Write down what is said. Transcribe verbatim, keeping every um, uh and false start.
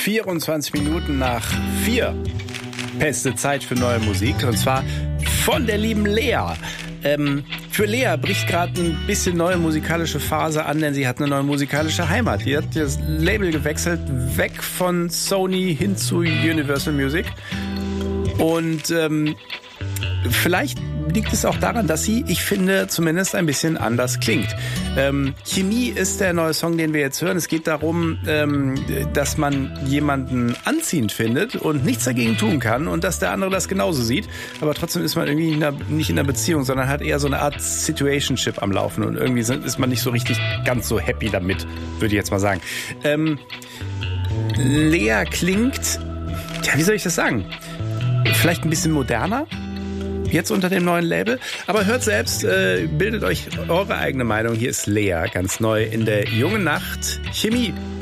vierundzwanzig Minuten nach vier. Beste Zeit für neue Musik. Und zwar von der lieben Lea. Ähm, für Lea bricht gerade ein bisschen neue musikalische Phase an, denn sie hat eine neue musikalische Heimat. Die hat das Label gewechselt, weg von Sony hin zu Universal Music. Und ähm, vielleicht liegt es auch daran, dass sie, ich finde, zumindest ein bisschen anders klingt. Ähm, Chemie ist der neue Song, den wir jetzt hören. Es geht darum, ähm, dass man jemanden anziehend findet und nichts dagegen tun kann und dass der andere das genauso sieht. Aber trotzdem ist man irgendwie in einer, nicht in einer Beziehung, sondern hat eher so eine Art Situationship am Laufen und irgendwie ist man nicht so richtig ganz so happy damit, würde ich jetzt mal sagen. Ähm, Lea klingt, ja, wie soll ich das sagen? Vielleicht ein bisschen moderner? Jetzt unter dem neuen Label. Aber hört selbst, äh, bildet euch eure eigene Meinung. Hier ist Lea, ganz neu in der jungen Nacht. Chemie.